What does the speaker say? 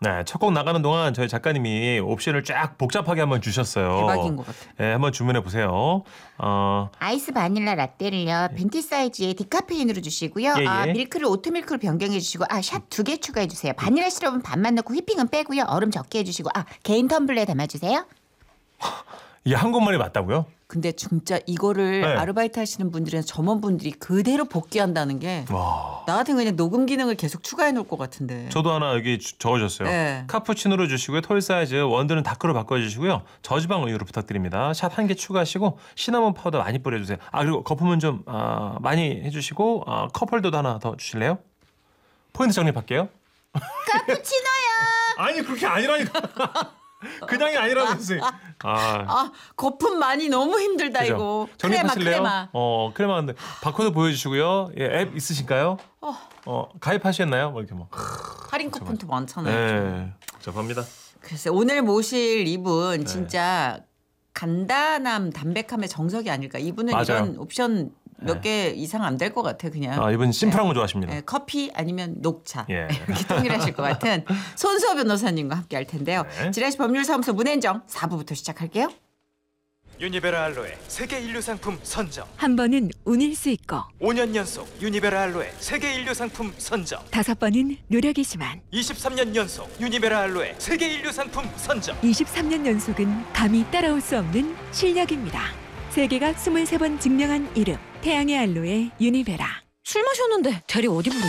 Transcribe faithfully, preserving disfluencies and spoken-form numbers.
네, 첫 곡 나가는 동안 저희 작가님이 옵션을 쫙 복잡하게 한번 주셨어요. 대박인 것 같아. 네, 한번 주문해 보세요. 어, 아이스 바닐라 라떼를요. 벤티 사이즈의 디카페인으로 주시고요. 예, 예. 아, 밀크를 오트밀크로 변경해 주시고 아, 샷 두 개 추가해 주세요. 바닐라 시럽은 반만 넣고 휘핑은 빼고요. 얼음 적게 해 주시고 아, 개인 텀블러에 담아 주세요. 이게 한국말이 맞다고요? 근데 진짜 이거를 네. 아르바이트 하시는 분들은 점원분들이 그대로 복귀한다는 게 와. 나 같은 그냥 녹음 기능을 계속 추가해 놓을 것 같은데. 저도 하나 여기 주- 적어줬어요. 네. 카푸치노로 주시고요. 톨 사이즈, 원두는 다크로 바꿔주시고요. 저지방 우유로 부탁드립니다. 샷 한 개 추가하시고 시나몬 파우더 많이 뿌려주세요. 아 그리고 거품은 좀 아, 많이 해주시고 아, 컵홀더도 하나 더 주실래요? 포인트 적립할게요. 카푸치노요. 아니 그렇게 아니라니까. 그냥이 아니라고 선생님. 아, 아 거품 많이 너무 힘들다 그죠? 이거. 크레마 적립하실래요? 크레마. 어 크레마 근데 바코드 보여주시고요. 예, 앱 있으신가요? 어. 어 가입하셨나요? 뭐 이렇게 뭐. 할인 쿠폰도 많잖아요. 네, 복잡합니다. 글쎄 오늘 모실 이분 네. 진짜 간단함 담백함의 정석이 아닐까. 이분은 맞아요. 이런 옵션 몇 네. 개 이상 안 될 것 같아 그냥. 아 이분 심플한 거 좋아하십니다. 네, 커피 아니면 녹차 예. 이렇게 통일하실 것 같은 손수호 변호사님과 함께 할 텐데요. 네. 지라시 법률사무소 문앤정 사 부부터 시작할게요. 유니베라 알로에 세계 인류 상품 선정. 한 번은 운일 수 있고 오 년 연속 유니베라 알로에 세계 인류 상품 선정. 다섯 번은 노력이지만 이십삼 년 연속 유니베라 알로에 세계 인류 상품 선정. 이십삼 년 연속은 감히 따라올 수 없는 실력입니다. 세계가 스물세 번 증명한 이름 태양의 알로에 유니베라. 술 마셨는데 대리 어디 부르